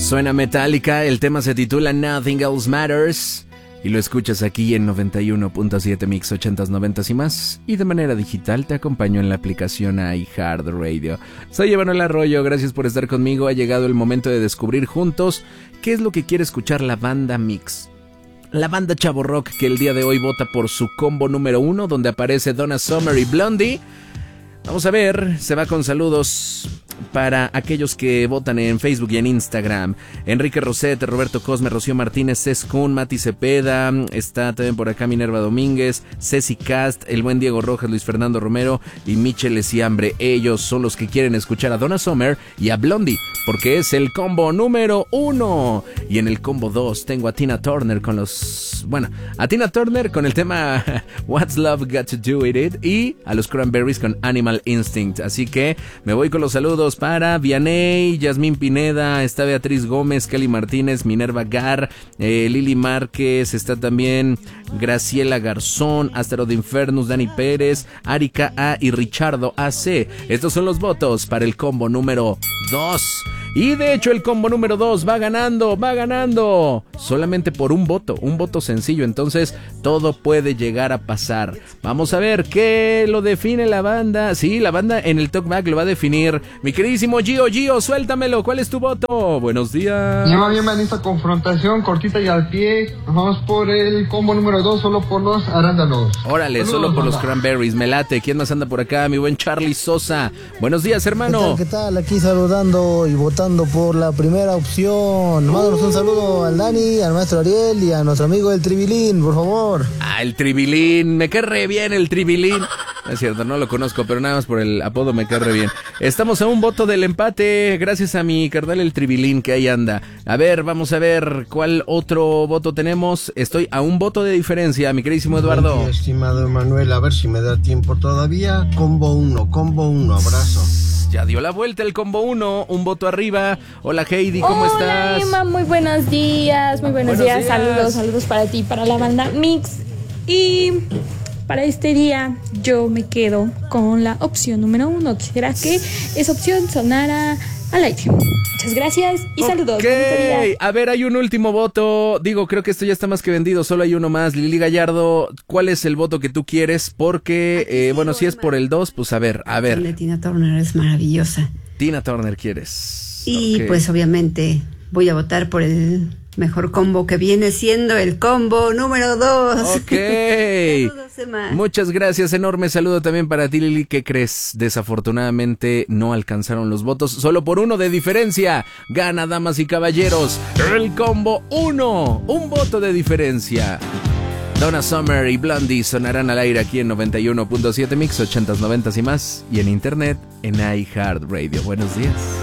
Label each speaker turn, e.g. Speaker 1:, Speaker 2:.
Speaker 1: Suena Metallica, el tema se titula Nothing Else Matters y lo escuchas aquí en 91.7 Mix 80s, 90s y más, y de manera digital te acompaño en la aplicación iHeartRadio. Soy Emanuel Arroyo, gracias por estar conmigo. Ha llegado el momento de descubrir juntos qué es lo que quiere escuchar la banda Mix. La banda Chavo Rock que el día de hoy vota por su combo número 1, donde aparece Donna Summer y Blondie. Vamos a ver, se va con saludos para aquellos que votan en Facebook y en Instagram. Enrique Rosete, Roberto Cosme, Rocío Martínez, Cés Kun, Mati Cepeda, está también por acá Minerva Domínguez, Ceci Cast, el buen Diego Rojas, Luis Fernando Romero y Michel Esiambre. Ellos son los que quieren escuchar a Donna Summer y a Blondie, porque es el combo número 1. Y en el combo 2 tengo a Tina Turner con los... Bueno, a Tina Turner con el tema What's Love Got to Do With It, y a los Cranberries con Animal Instinct. Así que me voy con los saludos para Vianey, Yasmín Pineda, está Beatriz Gómez, Kelly Martínez, Minerva Gar, Lili Márquez, está también Graciela Garzón, Asteroid Infernus, Dani Pérez, Arika A y Richardo AC. Estos son los votos para el combo número 2. Y de hecho el combo número 2 va ganando solamente por un voto sencillo. Entonces todo puede llegar a pasar. Vamos a ver qué lo define la banda. Sí, la banda en el talkback lo va a definir mi queridísimo Gio, suéltamelo. ¿Cuál es tu voto? Buenos días.
Speaker 2: Bienvenido a esta confrontación cortita y al pie. Nos vamos por el combo número 2, solo por los arándanos.
Speaker 1: Órale, saludos, solo por los Cranberries. Me late. ¿Quién más anda por acá? Mi buen Charlie Sosa. Buenos días, hermano.
Speaker 3: ¿Qué tal? Aquí saludando y votando por la primera opción. Mándanos un saludo al Dani, al maestro Ariel y a nuestro amigo el Tribilín, por favor.
Speaker 1: Ah, el Tribilín, me cae re bien el Tribilín. No es cierto, no lo conozco, pero nada más por el apodo me cae re bien. Estamos a un voto del empate, gracias a mi carnal el Tribilín que ahí anda. A ver, vamos a ver cuál otro voto tenemos. Estoy a un voto de diferencia, mi queridísimo Eduardo.
Speaker 4: Buen día, estimado Emanuel, a ver si me da tiempo todavía. Combo 1, abrazo.
Speaker 1: Ya dio la vuelta el combo 1, un voto arriba. Hola Heidi, ¿cómo estás?
Speaker 5: Hola Emma, muy buenos días, buenos días. Saludos para ti, para la banda Mix. Y para este día yo me quedo con la opción número 1. Quisiera que esa opción sonara al aire. Muchas gracias y saludos.
Speaker 1: Ok, a ver, hay un último voto. Digo, creo que esto ya está más que vendido. Solo hay uno más. Lili Gallardo, ¿cuál es el voto que tú quieres? Porque, bueno, si es por el 2, pues a ver.
Speaker 6: La de Tina Turner es maravillosa.
Speaker 1: Tina Turner quieres.
Speaker 6: Y okay, pues obviamente voy a votar por el mejor combo que viene siendo el combo número 2.
Speaker 1: Ok. Muchas gracias, enorme saludo también para ti, Lili. ¿Qué crees? Desafortunadamente no alcanzaron los votos, solo por uno de diferencia. Gana, damas y caballeros, el combo 1, un voto de diferencia. Donna Summer y Blondie sonarán al aire aquí en 91.7 Mix 80s, 90s y más, y en internet en iHeartRadio. Buenos días.